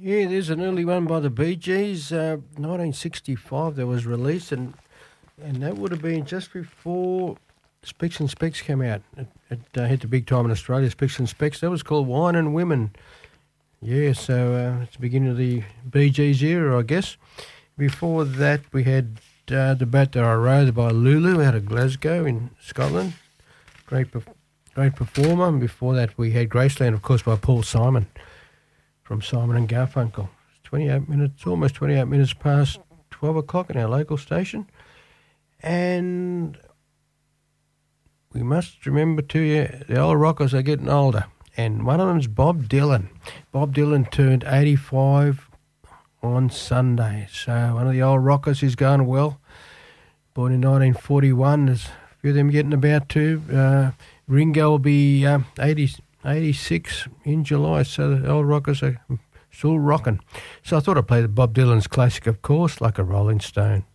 Yeah, there's an early one by the Bee Gees, 1965 that was released, and that would have been just before Spicks and Specks came out. It hit the big time in Australia, Spicks and Specks. That was called Wine and Women. Yeah, so it's the beginning of the Bee Gees era, I guess. Before that, we had The Bat That I Rode by Lulu out of Glasgow in Scotland. Great performer. And before that, we had Graceland, of course, by Paul Simon from Simon and Garfunkel. It's almost 28 minutes past 12 o'clock in our local station. And we must remember the old rockers are getting older. And one of them's Bob Dylan. Bob Dylan turned 85 on Sunday. So one of the old rockers is going well. Born in 1941. There's a few of them getting about too. Ringo will be 86 in July. So the old rockers are still rocking. So I thought I'd play the Bob Dylan's classic, of course, Like a Rolling Stone.